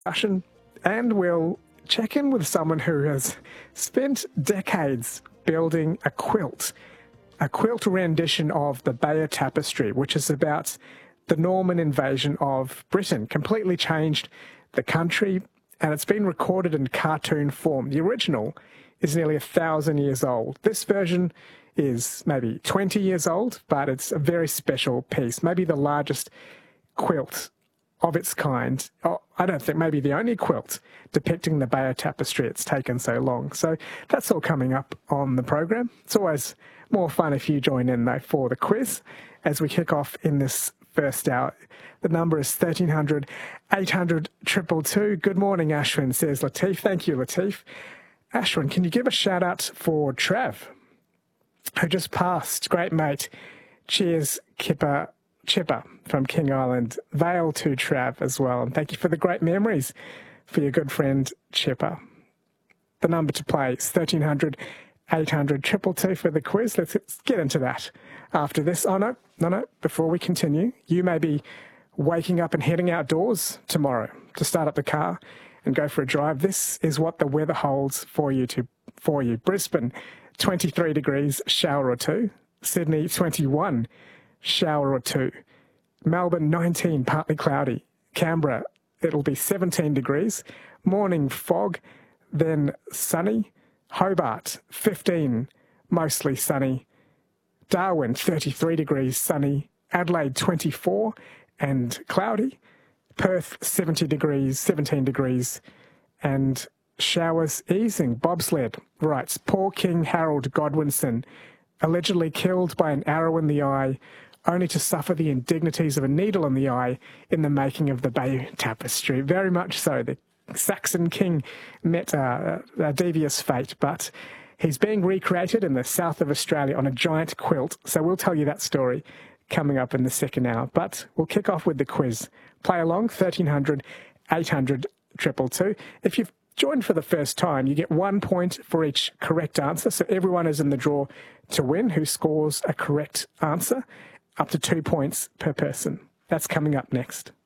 discussion, and we'll check in with someone who has spent decades building a quilt rendition of the Bayeux Tapestry, which is about the Norman invasion of Britain, completely changed the country, and it's been recorded in cartoon form. The original is nearly 1,000 years old. This version is maybe 20 years old, but it's a very special piece, maybe the largest quilt of its kind. Oh, I don't think maybe the only quilt depicting the Bayeux Tapestry. It's taken so long. So that's all coming up on the program. It's always more fun if you join in, though, for the quiz as we kick off in this first hour. The number is 1300 800 222. Good morning, Ashwin, says Latif. Thank you, Latif. Ashwin, can you give a shout out for Trav, who just passed? Great mate. Cheers, Chipper from King Island. Vale to Trav as well. And thank you for the great memories for your good friend Chipper. The number to play is 1300 800 222 for the quiz. Let's get into that after this. Oh, no. Before we continue, you may be waking up and heading outdoors tomorrow to start up the car and go for a drive. This is what the weather holds for you. Brisbane, 23 degrees, shower or two. Sydney, 21, shower or two. Melbourne, 19, partly cloudy. Canberra, it'll be 17 degrees. Morning fog, then sunny. Hobart, 15, mostly sunny. Darwin, 33 degrees, sunny. Adelaide, 24 and cloudy. Perth, 17 degrees, and showers easing. Bobsled writes, poor King Harold Godwinson, allegedly killed by an arrow in the eye, only to suffer the indignities of a needle in the eye in the making of the Bayeux Tapestry. Very much so. The Saxon king met a devious fate, but he's being recreated in the south of Australia on a giant quilt. So we'll tell you that story coming up in the second hour. But we'll kick off with the quiz. Play along, 1300 800 222. If you've joined for the first time, you get 1 point for each correct answer. So everyone is in the draw to win who scores a correct answer, up to 2 points per person. That's coming up next.